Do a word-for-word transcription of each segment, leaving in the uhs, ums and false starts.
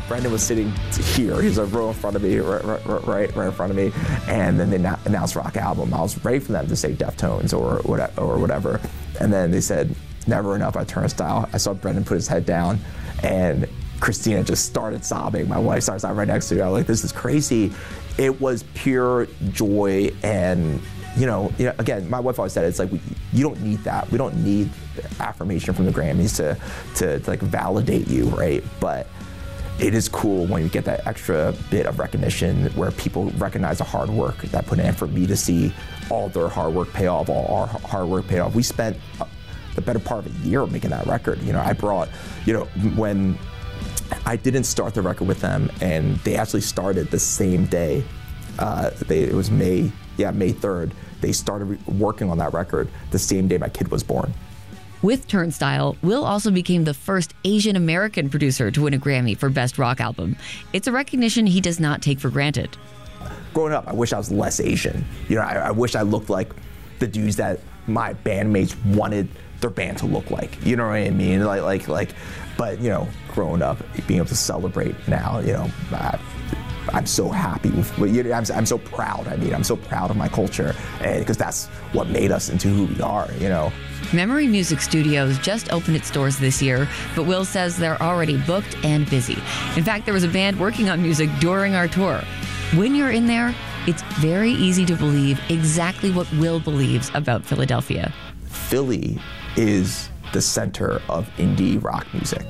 Brendan was sitting here. He was a row in front of me, right, right, right, right in front of me. And then they na- announced Rock Album. I was ready for them to say Deftones or whatever, or whatever. And then they said Never Enough by Turnstile. I saw Brendan put his head down, and Christina just started sobbing. My wife started sobbing right next to me. I was like, this is crazy. It was pure joy. And you know, you know, again, my wife always said, it's like, we, you don't need that. We don't need affirmation from the Grammys to, to, to like validate you, right? But it is cool when you get that extra bit of recognition where people recognize the hard work that put in. For me to see all their hard work pay off, all our hard work pay off. We spent the better part of a year making that record. You know, I brought, you know, when I didn't start the record with them, and they actually started the same day. Uh, they, it was May, yeah, May third. They started re- working on that record the same day my kid was born. With Turnstile, Will also became the first Asian American producer to win a Grammy for Best Rock Album. It's a recognition he does not take for granted. Growing up, I wish I was less Asian. You know, I, I wish I looked like the dudes that my bandmates wanted their band to look like. You know what I mean? Like, like, like. But you know, growing up, being able to celebrate now, you know, I, I'm so happy with, you know, I'm, I'm so proud. I mean, I'm so proud of my culture, and because that's what made us into who we are, you know. Memory Music Studios just opened its doors this year, but Will says they're already booked and busy. In fact, there was a band working on music during our tour. When you're in there, it's very easy to believe exactly what Will believes about Philadelphia. Philly is the center of indie rock music.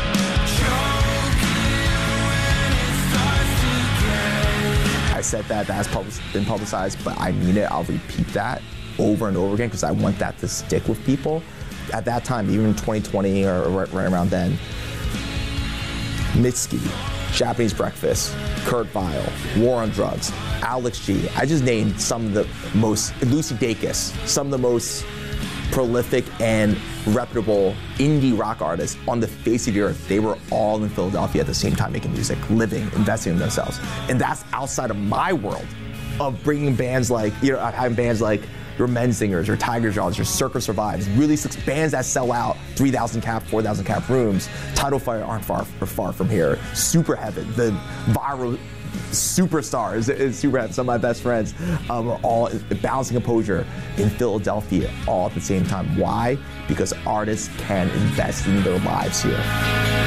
I said that, that has pub- been publicized, but I mean it. I'll repeat that over and over again because I want that to stick with people. At that time, even in twenty twenty or right, right around then, Mitski, Japanese Breakfast, Kurt Vile, War on Drugs, Alex G. I just named some of the most, Lucy Dacus, some of the most prolific and reputable indie rock artists on the face of the earth. They were all in Philadelphia at the same time making music, living, investing in themselves. And that's outside of my world of bringing bands like, you know, having bands like your Menzingers, your Tiger Jaws, your Circa Survives, really six bands that sell out three thousand cap, four thousand cap rooms. Tidal Fire aren't far, far from here. Super Heaven, the viral superstars, is Super Heaven, some of my best friends, um, are all Balancing Composure in Philadelphia all at the same time. Why? Because artists can invest in their lives here.